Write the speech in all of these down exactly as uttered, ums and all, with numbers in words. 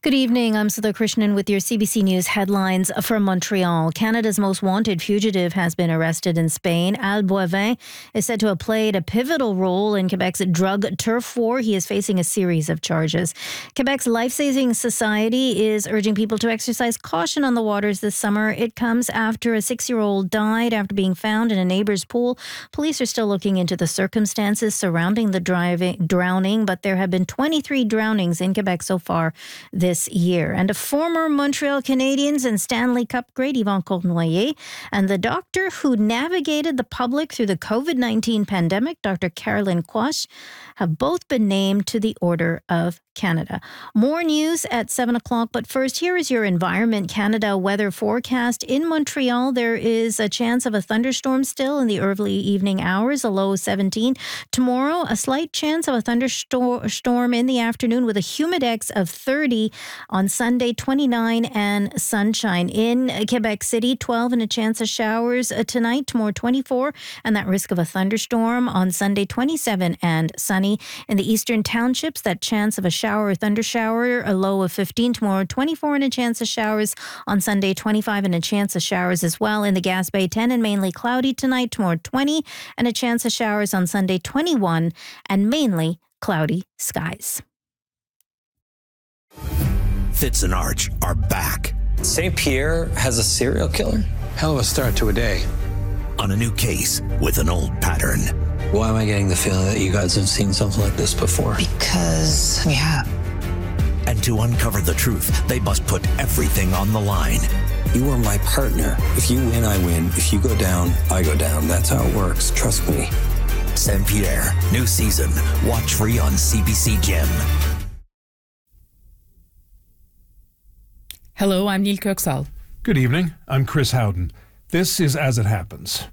Good evening. I'm Sudha Krishnan with your C B C News headlines from Montreal. Canada's most wanted fugitive has been arrested in Spain. Al Boivin is said to have played a pivotal role in Quebec's drug turf war. He is facing a series of charges. Quebec's Life-Saving Society is urging people to exercise caution on the waters this summer. It comes after a six-year-old died after being found in a neighbor's pool. Police are still looking into the circumstances surrounding the driving, drowning, but there have been twenty-three drownings in Quebec so far this year. And a former Montreal Canadiens and Stanley Cup great, Yvan Cournoyer, and the doctor who navigated the public through the COVID nineteen pandemic, Doctor Caroline Quach, have both been named to the Order of Canada. More news at seven o'clock, but first, here is your Environment Canada weather forecast. In Montreal, there is a chance of a thunderstorm still in the early evening hours, a low of seventeen. Tomorrow, a slight chance of a thunderstorm in the afternoon with a humidex of thirty. On Sunday, twenty-nine and sunshine. In Quebec City, twelve and a chance of showers tonight. Tomorrow, twenty-four, and that risk of a thunderstorm. On Sunday, twenty-seven and sunny. In the eastern townships, that chance of a shower or thunder shower, a low of fifteen. Tomorrow, twenty-four and a chance of showers. On Sunday, twenty-five and a chance of showers as well. In the Gaspé, ten and mainly cloudy tonight. Tomorrow, twenty and a chance of showers. On Sunday, twenty-one and mainly cloudy skies. Fitz and Arch are back. Saint Pierre has a serial killer? Hell of a start to a day. On a new case with an old pattern. Why am I getting the feeling that you guys have seen something like this before? Because we have. And to uncover the truth, they must put everything on the line. You are my partner. If you win, I win. If you go down, I go down. That's how it works. Trust me. Saint Pierre, new season. Watch free on C B C Gem. Hello, I'm Neil Kirksall. Good evening. I'm Chris Howden. This is As It Happens.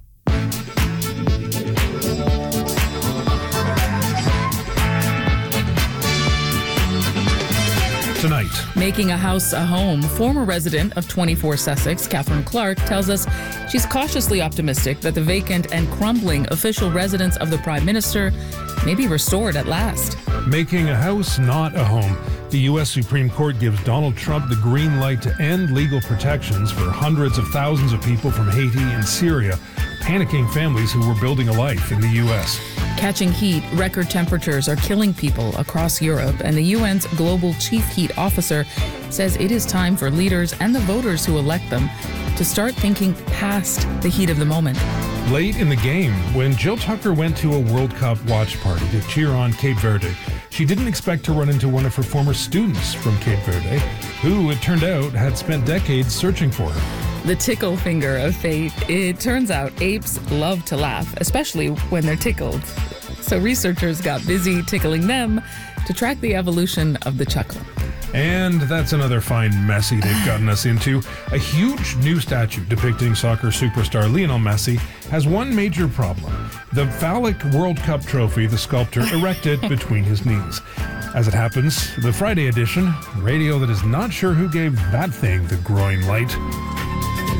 Tonight. Making a house a home, former resident of twenty-four Sussex, Catherine Clark, tells us she's cautiously optimistic that the vacant and crumbling official residence of the Prime Minister may be restored at last. Making a house not a home. The U S Supreme Court gives Donald Trump the green light to end legal protections for hundreds of thousands of people from Haiti and Syria, panicking families who were building a life in the U S. Catching heat, record temperatures are killing people across Europe, and the U N's global chief heat officer says it is time for leaders and the voters who elect them to start thinking past the heat of the moment. Late in the game, when Jill Tucker went to a World Cup watch party to cheer on Cape Verde, she didn't expect to run into one of her former students from Cape Verde, who, it turned out, had spent decades searching for her. The tickle finger of fate. It turns out apes love to laugh, especially when they're tickled. So researchers got busy tickling them to track the evolution of the chuckle. And that's another fine messy they've gotten us into. A huge new statue depicting soccer superstar Lionel Messi has one major problem. The phallic World Cup trophy the sculptor erected between his knees. As it happens, the Friday edition, radio that is not sure who gave that thing the growing light.